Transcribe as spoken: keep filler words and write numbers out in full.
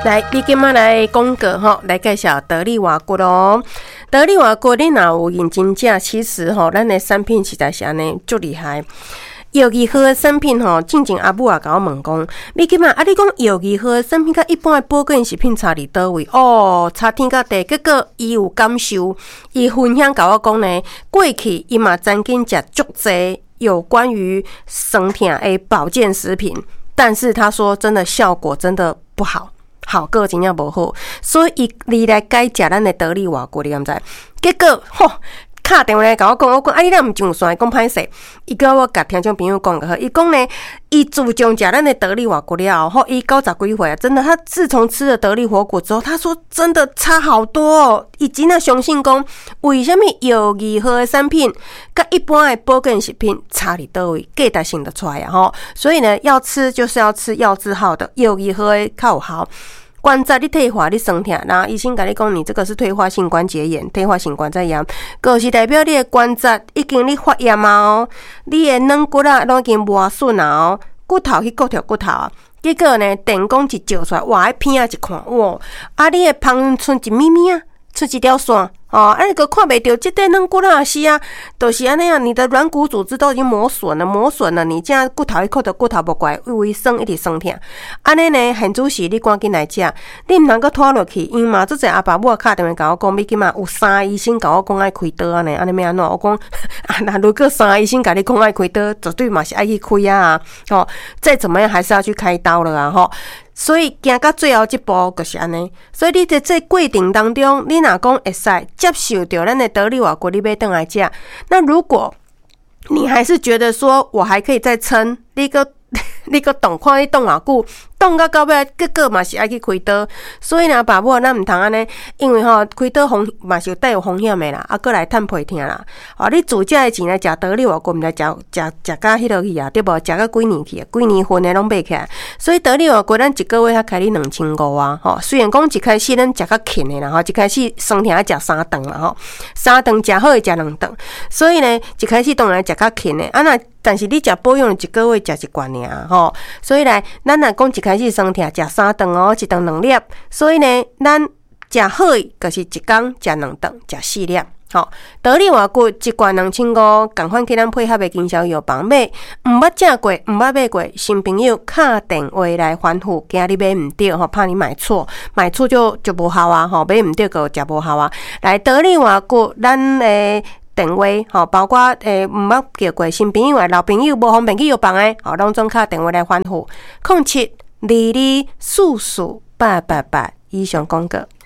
来，你今仔来讲个吼，来介绍得力活骨咯。得力活骨，你若有认真食，其实吼，咱的产品实在是安尼足厉害。药剂好的产品吼，进前阿母也甲我问讲，你今仔啊，你讲药剂好的产品甲一般的保健食品差伫倒位？哦，差天甲地。结果伊有感受，伊分享甲我讲呢，过去伊嘛曾经食足济有关于酸痛的保健食品，但是他说真的效果真的不好。好个真正无好，所以伊你来改食咱的得力活骨，你敢知？结果吼，打电话来甲我讲，我讲啊，你若毋上线，讲歹势。伊甲我甲听众朋友讲个好，伊讲呢，伊自从食咱的得力活骨了后，伊九十几岁啊，真的，他自从吃了得力活骨之后，他说真的差好多哦。伊真的相信讲，为什么药剂好的产品，甲一般的保健食品差伫倒位，价值性的出来啊吼。所以呢，要吃就是要吃药字号的，药剂好的较有效。关节你退化，你酸痛，然后医生甲你讲，你这个是退化性关节炎、退化性关节炎，就是代表你的关节已经你发炎啊哦，你的软骨啊拢已经磨损啊哦，骨头去割掉骨头啊，结果呢，电工一照出来，哇，迄片啊一看，哇，啊你的旁剩一咪咪啊，剩一条线。哦，啊，你个看袂到，这块软骨啊是啊，就是安尼啊，你的软骨组织都已经磨损了，磨损了，你这样骨头一扣到骨头无怪，因为酸一直酸痛，安尼呢，现主时你赶紧来食，你毋通搁拖落去，因为嘛，这个阿爸母敲电话甲我讲，你今嘛有三个医生甲我讲爱开刀安尼，安尼要安怎？我讲啊，那如果三个医生甲你讲爱开刀，绝对嘛是爱去开啊，哦，再怎么样还是要去开刀了啊，吼。所以行到最后一步就是安尼，所以你在这过程当中，你若讲会使接受到咱的得力活骨，你要倒来食。那如果你还是觉得说我还可以再撑，你个你个动看你动偌久，动到到尾，结果嘛是爱去开刀。所以呢，爸母咱毋通安尼，因为吼开刀风嘛是有带有风险的啦，啊，过来趁赔疼啦。哦，你自家的钱来食得力活骨，毋来食食食到迄落去啊，对无？食到几年去啊？几年份的拢买起来。所以得力活骨，咱一个月才开你两千五啊。吼，虽然讲一开始咱食较勤的啦，吼，一开始酸痛要食三顿啦，吼，三顿食好会食两顿。所以呢，一开始当然食较勤的，啊那。但是你食保养一个月食一罐尔吼，所以来咱若讲一开始酸痛食三顿哦，一顿两粒，所以呢，咱食好诶，就是一工食两顿，食四粒。吼，得力活骨一罐两千五，共款去咱配合的经销药房买，毋捌食过，毋捌买过，新朋友敲电话来反复，惊你买毋对吼，怕你买错，买错就就无效啊吼，买毋对个就无效啊。来得力活骨，咱诶。电话吼，包括诶，毋捌叫过新朋友诶，老朋友无方便去药房诶，吼，拢总敲电话来反复，零七二二四四八八八以上广告。